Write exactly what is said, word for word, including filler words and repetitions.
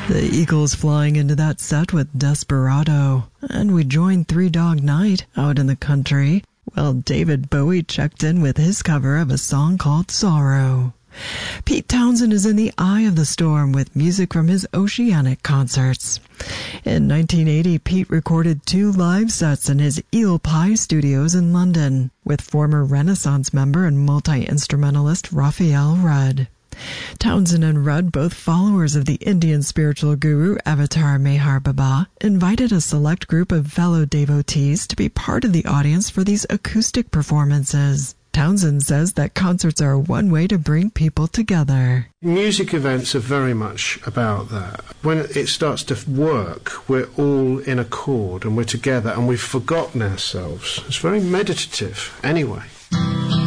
The Eagles flying into that set with Desperado. And we joined Three Dog Night out in the country, while David Bowie checked in with his cover of a song called Sorrow. Pete Townshend is in the eye of the storm with music from his Oceanic concerts. In nineteen eighty, Pete recorded two live sets in his Eel Pie studios in London with former Renaissance member and multi-instrumentalist Raphael Rudd. Townshend and Rudd, both followers of the Indian spiritual guru Avatar Meher Baba, invited a select group of fellow devotees to be part of the audience for these acoustic performances. Townshend says that concerts are one way to bring people together. Music events are very much about that. When it starts to work, we're all in accord and we're together and we've forgotten ourselves. It's very meditative anyway.